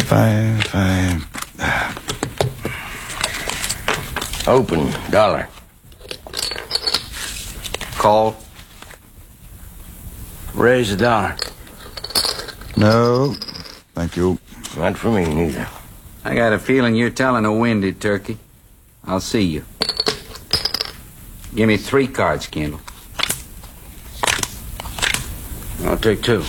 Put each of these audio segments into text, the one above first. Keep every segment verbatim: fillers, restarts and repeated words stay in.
If I, if I... Open, dollar. Call. Raise a dollar. No, thank you. Not for me, neither. I got a feeling you're telling a windy turkey. I'll see you. Give me three cards, Kendall. I'll take two.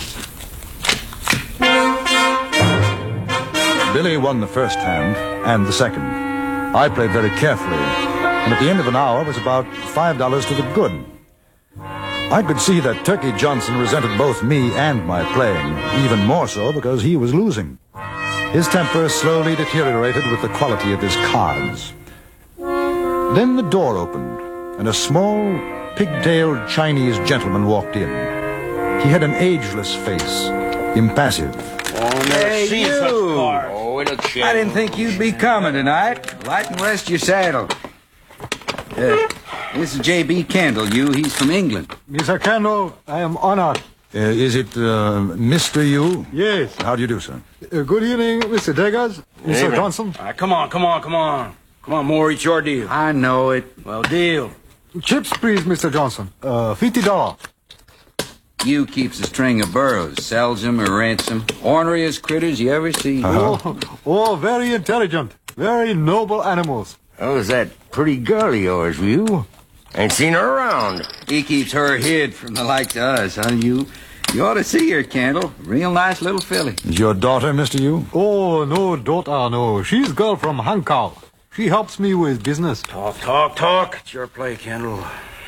Billy won the first hand and the second. I played very carefully, and at the end of an hour was about five dollars to the good. I could see that Turkey Johnson resented both me and my playing, even more so because he was losing. His temper slowly deteriorated with the quality of his cards. Then the door opened, and a small, pigtailed Chinese gentleman walked in. He had an ageless face, impassive. Hey, you! Oh, it'll change. I didn't think you'd be coming tonight. Light and rest your saddle. Uh, this is J B Kendall. You, he's from England. Mister Kendall, I am honored. Uh, is it uh, Mister Yu? Yes. How do you do, sir? Uh, good evening, Mister Deggars, Mister Evening. Johnson. All right, come on, come on, come on. Come on, Moore, it's your deal. I know it. Well, deal. Chips, please, Mister Johnson. Uh, fifty dollars. You keeps a string of burros, sells them or rents them. Orneriest critters you ever see. Uh-huh. Oh, oh, very intelligent. Very noble animals. How's that pretty girl of yours, you? Ain't seen her around. He keeps her hid from the like to us, huh? You, you ought to see her, Kendall. Real nice little filly. Is your daughter, Mister Yu? Oh, no, daughter, no. She's girl from Hong Kong. She helps me with business. Talk, talk, talk. It's your play, Kendall.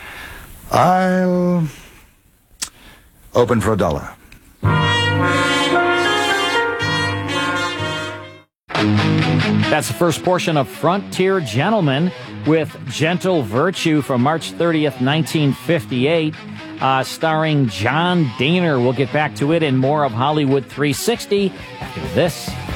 I'll open for a dollar. That's the first portion of Frontier Gentlemen with Gentle Virtue from March thirtieth, nineteen fifty-eight, uh, starring John Daner. We'll get back to it and more of Hollywood three sixty after this.